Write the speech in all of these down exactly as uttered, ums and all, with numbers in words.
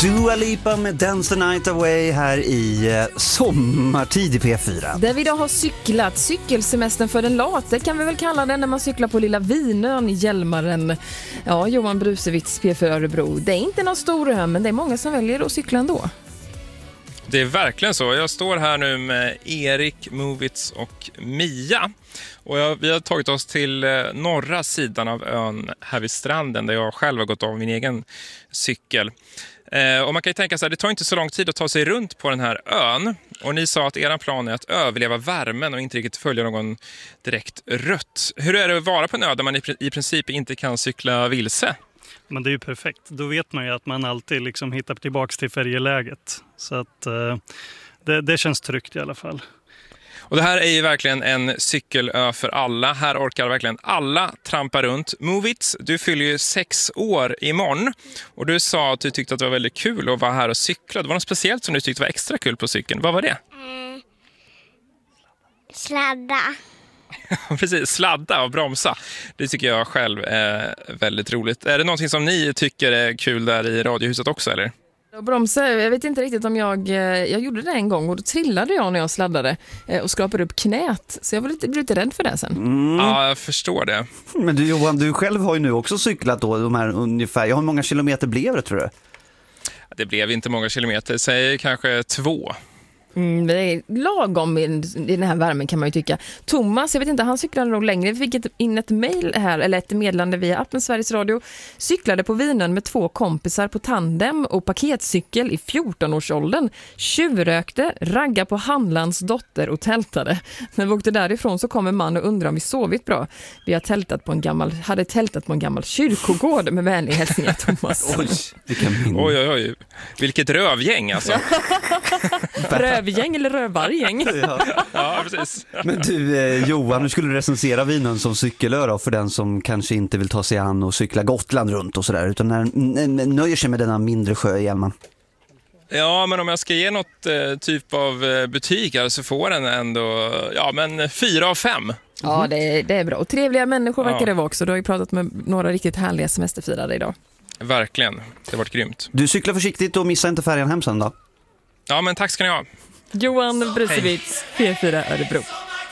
Dua Lipa med Dance the Night Away här i eh, sommartid i P fyra. Där vi idag har cyklat. Cykelsemestern för den late kan vi väl kalla den när man cyklar på Lilla Vinön i Hjälmaren. Ja, Johan Brusewitz, P fyra Örebro. Det är inte någon stor ö, men det är många som väljer att cykla ändå. Det är verkligen så. Jag står här nu med Erik, Movits och Mia. Och jag, vi har tagit oss till eh, norra sidan av ön här vid stranden där jag själv har gått av min egen cykel. Eh, och man kan ju tänka så här, det tar inte så lång tid att ta sig runt på den här ön. Och ni sa att er plan är att överleva värmen och inte riktigt följa någon direkt rött. Hur är det att vara på en ö där man i, i princip inte kan cykla vilse? Men det är ju perfekt. Då vet man ju att man alltid liksom hittar tillbaka till färjeläget. Så att eh, det, det känns tryggt i alla fall. Och det här är ju verkligen en cykelö för alla. Här orkar verkligen alla trampa runt. Movits, du fyller ju sex år imorgon. Och du sa att du tyckte att det var väldigt kul att vara här och cykla. Det var något speciellt som du tyckte var extra kul på cykeln. Vad var det? Mm. Sladda. Precis, sladda och bromsa. Det tycker jag själv är väldigt roligt. Är det någonting som ni tycker är kul där i radiohuset också, eller? Bromsa, jag vet inte riktigt om jag jag gjorde det en gång och då trillade jag när jag sladdade och skrapade upp knät, så jag var lite, lite rädd för det sen. Mm. Ja, jag förstår det. Men du Johan, du själv har ju nu också cyklat då, de här ungefär, hur många kilometer blev det tror du? Det blev inte många kilometer, säg kanske två. Mm, det är lagom i, i den här värmen kan man ju tycka. Thomas, jag vet inte, han cyklade nog längre. Vi fick ett, in ett mejl här, eller ett meddelande via appen Sveriges Radio. Cyklade på Vinön med två kompisar på tandem och paketcykel i fjorton-årsåldern. Tjuvrökte, ragga på handlans dotter och tältade. När vi åkte därifrån så kom en man och undrade om vi sovit bra. Vi har tältat på en gammal, hade tältat på en gammal kyrkogård med vänlig hälsningar, Thomas. Oj, vilken min... oj, oj, oj. Vilket rövgäng alltså. Rövgäng eller rövargäng? Ja. Ja, precis. Men du eh, Johan, nu skulle du recensera Vinön som cykelö då, för den som kanske inte vill ta sig an och cykla Gotland runt och sådär, utan när, n- nöjer sig med denna mindre sjö i Hjälman. Ja, men om jag ska ge något eh, typ av eh, betyg här så får den ändå, ja men fyra av fem. Ja, det är, det är bra. Och trevliga människor verkar Ja. det vara också. Du har ju pratat med några riktigt härliga semesterfirare idag. Verkligen, det har varit grymt. Du cyklar försiktigt och missa inte färjan hem sen då. Ja, men tack ska ni ha. Johan Brusewitz, P fyra Örebro.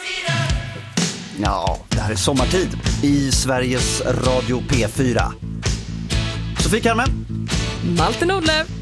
Ja, det här är sommartid i Sveriges Radio P fyra. Sofie Carmen. Malte Nordlöf.